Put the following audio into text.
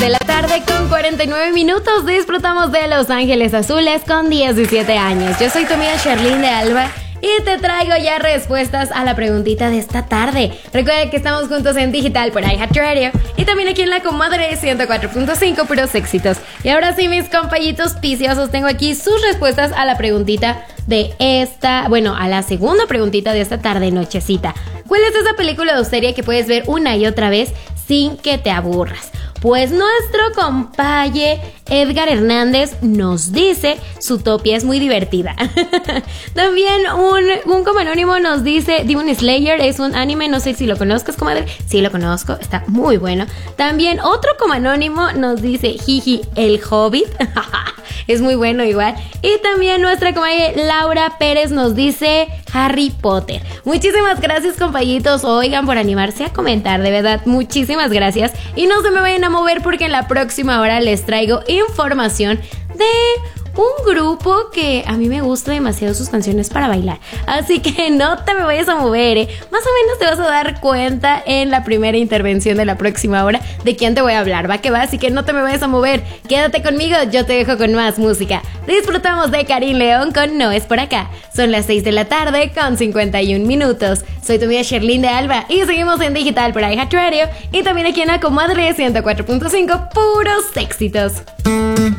De la tarde con 49 minutos disfrutamos de Los Ángeles Azules con 17 años. Yo soy tu amiga Sherlyn de Alba y te traigo ya respuestas a la preguntita de esta tarde. Recuerda que estamos juntos en digital por iHeartRadio y también aquí en la comadre 104.5 puros éxitos. Y ahora sí, mis compañitos piciosos, tengo aquí sus respuestas a la preguntita de esta, bueno, a la segunda preguntita de esta tarde nochecita. ¿Cuál es esa película o serie que puedes ver una y otra vez sin que te aburras? Pues nuestro compaye Edgar Hernández nos dice Zootopia es muy divertida. También un como anónimo nos dice Demon Slayer es un anime, no sé si lo conozcas, comadre. Sí, lo conozco, está muy bueno. También otro como anónimo nos dice Jiji, el Hobbit. Es muy bueno igual. Y también nuestra comadre Laura Pérez nos dice Harry Potter. Muchísimas gracias, compañitos, oigan, por animarse a comentar, de verdad, muchísimas gracias. Y no se me vayan a mover porque en la próxima hora les traigo información de un grupo que a mí me gusta demasiado sus canciones para bailar. Así que no te me vayas a mover, Más o menos te vas a dar cuenta en la primera intervención de la próxima hora de quién te voy a hablar. Va que va, así que no te me vayas a mover. Quédate conmigo, yo te dejo con más música. Disfrutamos de Karim León con No es por acá. Son las 6 de la tarde con 51 minutos. Soy tu amiga Sherlyn de Alba y seguimos en digital por iHeartRadio y también aquí en la comadre 104.5 puros éxitos.